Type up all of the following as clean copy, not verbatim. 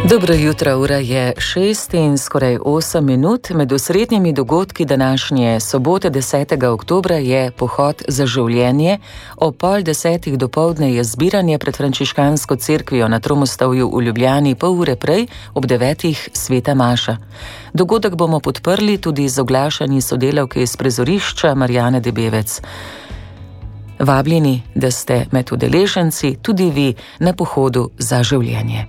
Dobro jutro, ura je 6 in skoraj 8 minut. Med osrednjimi dogodki današnje sobote 10. oktobra je pohod za življenje. O 9:30 dopoldne je zbiranje pred frančiškansko cerkvijo na Tromostovju v Ljubljani, pol ure prej, ob 9. sveta maša. Dogodek bomo podprli tudi z oglašanji sodelavke iz prizorišča Marjane Debevec. Vabljeni, da ste med udeleženci tudi vi na pohodu za življenje.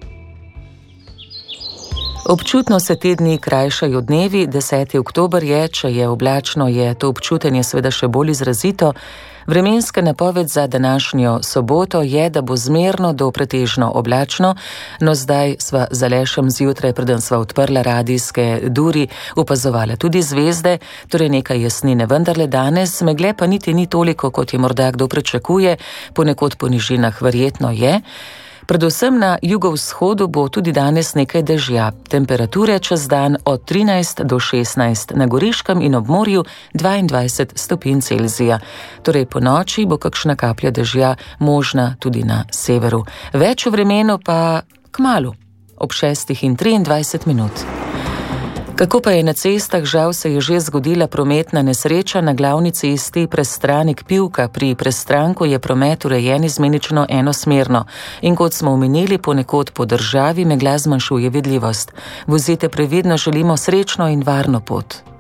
Občutno se te dni krajšajo dnevi. 10. oktober je, če je oblačno, je to občutenje seveda še bolj izrazito. Vremenska napoved za današnjo soboto je, da bo zmerno do pretežno oblačno, no zdaj sva z Alešem zjutraj, preden sva odprla radijske duri, opazovala tudi zvezde, torej nekaj jasnine vendarle danes, megle pa niti ni toliko, kot je morda kdo pričakuje, ponekod po nižinah verjetno je. Predvsem na jugovzhodu bo tudi danes nekaj dežja. Temperature čez dan od 13 do 16, na Goriškem in ob morju 22 stopinj Celzija. Torej po noči bo kakšna kaplja dežja možna tudi na severu. Več v vremenu pa kmalu, ob 6:23. Kako pa je na cestah? Žal se je že zgodila prometna nesreča na glavni cesti Prestranik-Pivka. Pri Prestranku je promet urejen izmenično enosmerno in kot smo omenili, ponekod po državi megla zmanjšuje vidljivost. Vozite previdno, želimo srečno in varno pot.